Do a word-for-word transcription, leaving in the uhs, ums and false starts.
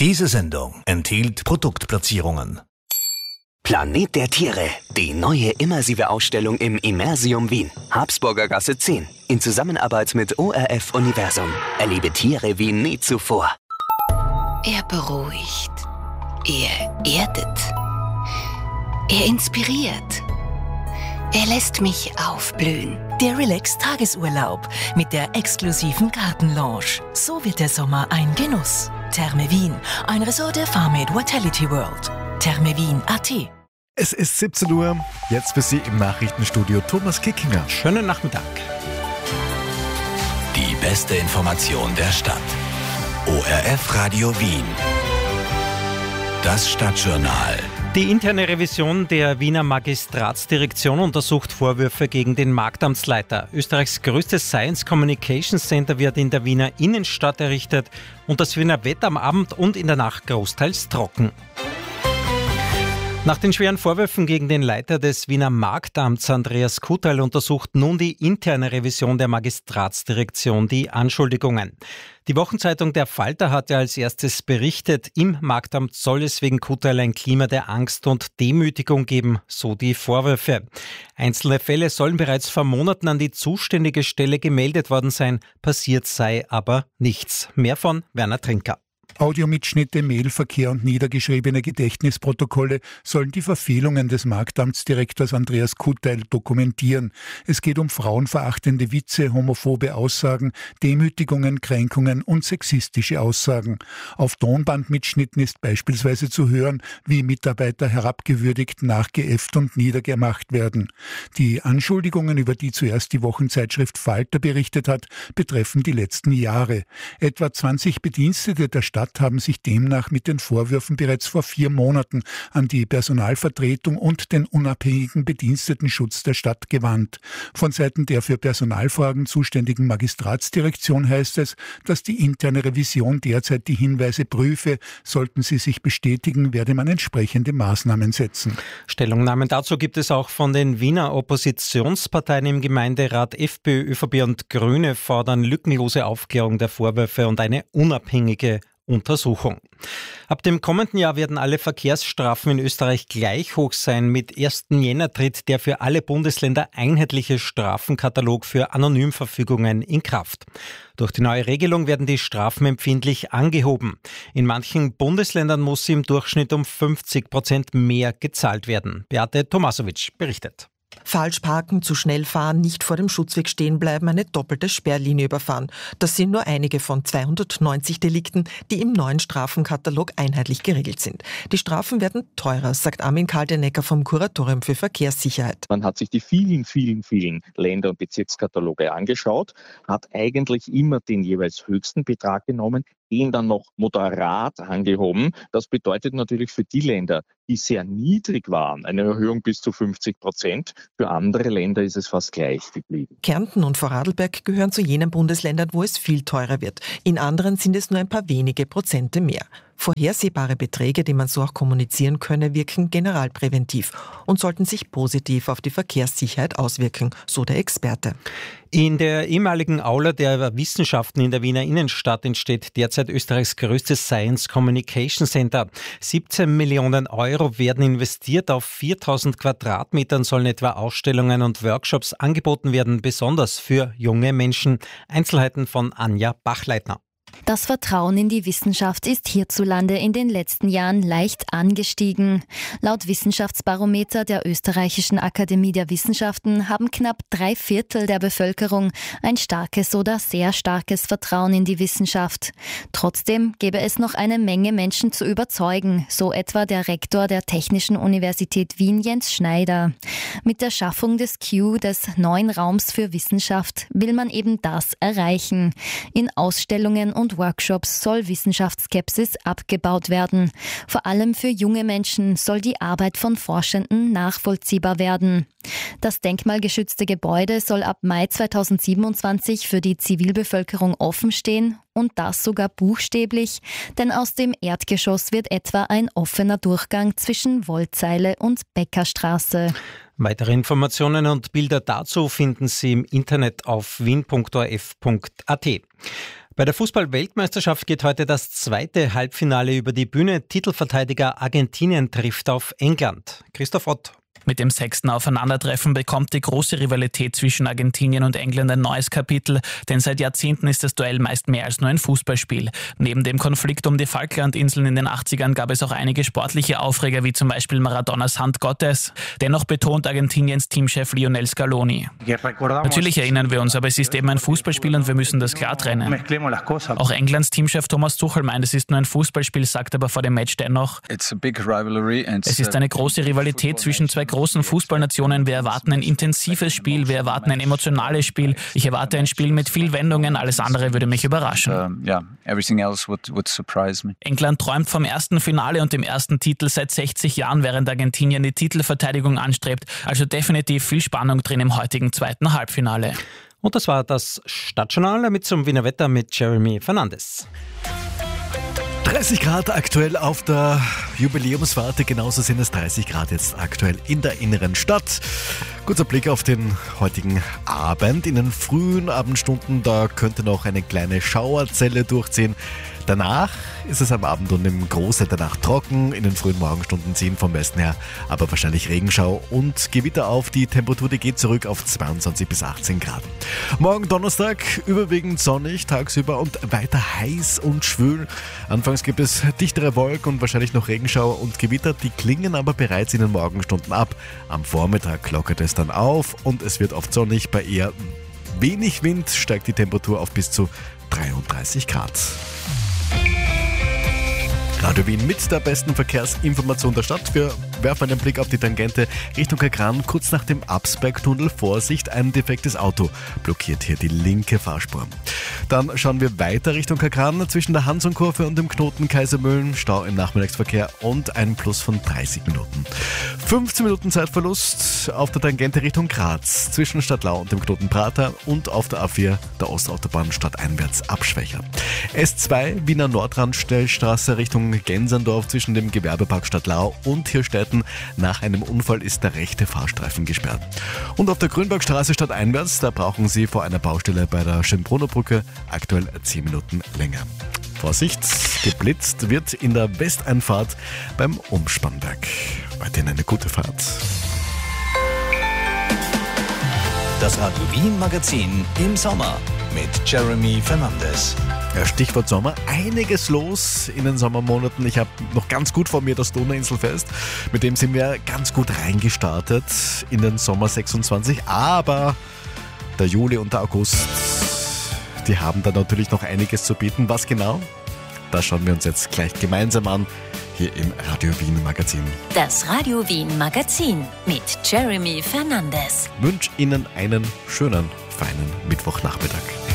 Diese Sendung enthielt Produktplatzierungen. Planet der Tiere, die neue immersive Ausstellung im Immersium Wien, Habsburger Gasse zehn, in Zusammenarbeit mit O R F Universum. Erlebe Tiere wie nie zuvor. Er beruhigt, er erdet, er inspiriert, er lässt mich aufblühen. Der Relax-Tagesurlaub mit der exklusiven Gartenlounge. So wird der Sommer ein Genuss. Therme Wien, ein Resort der Farmade Vitality World. Therme Wien Punkt a t. Es ist siebzehn Uhr, jetzt für Sie im Nachrichtenstudio Thomas Kickinger. Schönen Nachmittag. Die beste Information der Stadt. O R F Radio Wien. Das Stadtjournal. Die interne Revision der Wiener Magistratsdirektion untersucht Vorwürfe gegen den Marktamtsleiter. Österreichs größtes Science Communication Center wird in der Wiener Innenstadt errichtet und das Wiener Wetter am Abend und in der Nacht großteils trocken. Nach den schweren Vorwürfen gegen den Leiter des Wiener Marktamts Andreas Kuteil untersucht nun die interne Revision der Magistratsdirektion die Anschuldigungen. Die Wochenzeitung Der Falter hatte als erstes berichtet, im Marktamt soll es wegen Kuteil ein Klima der Angst und Demütigung geben, so die Vorwürfe. Einzelne Fälle sollen bereits vor Monaten an die zuständige Stelle gemeldet worden sein, passiert sei aber nichts. Mehr von Werner Trinker. Audiomitschnitte, Mailverkehr und niedergeschriebene Gedächtnisprotokolle sollen die Verfehlungen des Marktamtsdirektors Andreas Kuteil dokumentieren. Es geht um frauenverachtende Witze, homophobe Aussagen, Demütigungen, Kränkungen und sexistische Aussagen. Auf Tonbandmitschnitten ist beispielsweise zu hören, wie Mitarbeiter herabgewürdigt, nachgeäfft und niedergemacht werden. Die Anschuldigungen, über die zuerst die Wochenzeitschrift Falter berichtet hat, betreffen die letzten Jahre. Etwa zwanzig Bedienstete der Stadt haben sich demnach mit den Vorwürfen bereits vor vier Monaten an die Personalvertretung und den unabhängigen Bedienstetenschutz der Stadt gewandt. Von Seiten der für Personalfragen zuständigen Magistratsdirektion heißt es, dass die interne Revision derzeit die Hinweise prüfe. Sollten sie sich bestätigen, werde man entsprechende Maßnahmen setzen. Stellungnahmen dazu gibt es auch von den Wiener Oppositionsparteien im Gemeinderat. FPÖ, ÖVP und Grüne fordern lückenlose Aufklärung der Vorwürfe und eine unabhängige Untersuchung. Ab dem kommenden Jahr werden alle Verkehrsstrafen in Österreich gleich hoch sein. Mit ersten Jänner tritt der für alle Bundesländer einheitliche Strafenkatalog für Anonymverfügungen in Kraft. Durch die neue Regelung werden die Strafen empfindlich angehoben. In manchen Bundesländern muss sie im Durchschnitt um fünfzig Prozent mehr gezahlt werden. Beate Tomasowitsch berichtet. Falsch parken, zu schnell fahren, nicht vor dem Schutzweg stehen bleiben, eine doppelte Sperrlinie überfahren. Das sind nur einige von zweihundertneunzig Delikten, die im neuen Strafenkatalog einheitlich geregelt sind. Die Strafen werden teurer, sagt Armin Kaltenecker vom Kuratorium für Verkehrssicherheit. Man hat sich die vielen, vielen, vielen Länder- und Bezirkskataloge angeschaut, hat eigentlich immer den jeweils höchsten Betrag genommen, den dann noch moderat angehoben. Das bedeutet natürlich für die Länder, die sehr niedrig waren, eine Erhöhung bis zu fünfzig Prozent. Für andere Länder ist es fast gleich geblieben. Kärnten und Vorarlberg gehören zu jenen Bundesländern, wo es viel teurer wird. In anderen sind es nur ein paar wenige Prozente mehr. Vorhersehbare Beträge, die man so auch kommunizieren könne, wirken generalpräventiv und sollten sich positiv auf die Verkehrssicherheit auswirken, so der Experte. In der ehemaligen Aula der Wissenschaften in der Wiener Innenstadt entsteht derzeit Österreichs größtes Science Communication Center. siebzehn Millionen Euro werden investiert. Auf viertausend Quadratmetern sollen etwa Ausstellungen und Workshops angeboten werden, besonders für junge Menschen. Einzelheiten von Anja Bachleitner. Das Vertrauen in die Wissenschaft ist hierzulande in den letzten Jahren leicht angestiegen. Laut Wissenschaftsbarometer der Österreichischen Akademie der Wissenschaften haben knapp drei Viertel der Bevölkerung ein starkes oder sehr starkes Vertrauen in die Wissenschaft. Trotzdem gäbe es noch eine Menge Menschen zu überzeugen, so etwa der Rektor der Technischen Universität Wien, Jens Schneider. Mit der Schaffung des Q, des neuen Raums für Wissenschaft, will man eben das erreichen. In Ausstellungen und Workshops soll Wissenschaftsskepsis abgebaut werden. Vor allem für junge Menschen soll die Arbeit von Forschenden nachvollziehbar werden. Das denkmalgeschützte Gebäude soll ab Mai zweitausendsiebenundzwanzig für die Zivilbevölkerung offen stehen und das sogar buchstäblich, denn aus dem Erdgeschoss wird etwa ein offener Durchgang zwischen Wollzeile und Bäckerstraße. Weitere Informationen und Bilder dazu finden Sie im Internet auf wien punkt o r f punkt a t. Bei der Fußball-Weltmeisterschaft geht heute das zweite Halbfinale über die Bühne. Titelverteidiger Argentinien trifft auf England. Christoph Ott. Mit dem sechsten Aufeinandertreffen bekommt die große Rivalität zwischen Argentinien und England ein neues Kapitel, denn seit Jahrzehnten ist das Duell meist mehr als nur ein Fußballspiel. Neben dem Konflikt um die Falklandinseln in den achtzigern gab es auch einige sportliche Aufreger, wie zum Beispiel Maradonas Hand Gottes. Dennoch betont Argentiniens Teamchef Lionel Scaloni: Natürlich erinnern wir uns, aber es ist eben ein Fußballspiel und wir müssen das klar trennen. Auch Englands Teamchef Thomas Tuchel meint, es ist nur ein Fußballspiel, sagt aber vor dem Match dennoch: Es ist eine große Rivalität zwischen zwei großen Fußballnationen. Wir erwarten ein intensives Spiel, wir erwarten ein emotionales Spiel. Ich erwarte ein Spiel mit viel Wendungen, alles andere würde mich überraschen. Uh, yeah, everything else would, would surprise me. England träumt vom ersten Finale und dem ersten Titel seit sechzig Jahren, während Argentinien die Titelverteidigung anstrebt. Also definitiv viel Spannung drin im heutigen zweiten Halbfinale. Und das war das Stadtjournal mit zum Wiener Wetter mit Jeremy Fernandes. dreißig Grad aktuell auf der Jubiläumswarte, genauso sind es dreißig Grad jetzt aktuell in der inneren Stadt. Kurzer Blick auf den heutigen Abend. In den frühen Abendstunden, da könnte noch eine kleine Schauerzelle durchziehen. Danach ist es am Abend und im Großteil der Nacht trocken. In den frühen Morgenstunden ziehen vom Westen her aber wahrscheinlich Regenschau und Gewitter auf. Die Temperatur, die geht zurück auf zweiundzwanzig bis achtzehn Grad. Morgen Donnerstag überwiegend sonnig tagsüber und weiter heiß und schwül. Anfangs gibt es dichtere Wolken und wahrscheinlich noch Regenschau und Gewitter. Die klingen aber bereits in den Morgenstunden ab. Am Vormittag lockert es dann auf und es wird oft sonnig. Bei eher wenig Wind steigt die Temperatur auf bis zu dreiunddreißig Grad. Radio Wien mit der besten Verkehrsinformation der Stadt. Wir werfen einen Blick auf die Tangente Richtung Kagran. Kurz nach dem Absbergtunnel, Vorsicht, ein defektes Auto blockiert hier die linke Fahrspur. Dann schauen wir weiter Richtung Kagran. Zwischen der Hansonkurve und dem Knoten Kaisermühlen Stau im Nachmittagsverkehr und ein Plus von dreißig Minuten. fünfzehn Minuten Zeitverlust auf der Tangente Richtung Graz. Zwischen Stadtlau und dem Knoten Prater und auf der A vier der Ostautobahn stadteinwärts Abschwächer. S zwei Wiener Nordrandstellstraße Richtung Gensendorf zwischen dem Gewerbepark Stadtlau und Hirstetten. Nach einem Unfall ist der rechte Fahrstreifen gesperrt. Und auf der Grünbergstraße stadteinwärts, da brauchen Sie vor einer Baustelle bei der Schönbrunner Brücke aktuell zehn Minuten länger. Vorsicht, geblitzt wird in der Westeinfahrt beim Umspannwerk. Weiterhin eine gute Fahrt. Das Radio Wien Magazin im Sommer mit Jeremy Fernandes. Ja, Stichwort Sommer, einiges los in den Sommermonaten. Ich habe noch ganz gut vor mir das Donauinselfest. Mit dem sind wir ganz gut reingestartet in den Sommer sechsundzwanzig. Aber der Juli und der August, die haben da natürlich noch einiges zu bieten. Was genau? Das schauen wir uns jetzt gleich gemeinsam an, hier im Radio Wien Magazin. Das Radio Wien Magazin mit Jeremy Fernandes. Ich wünsche Ihnen einen schönen, feinen Mittwochnachmittag.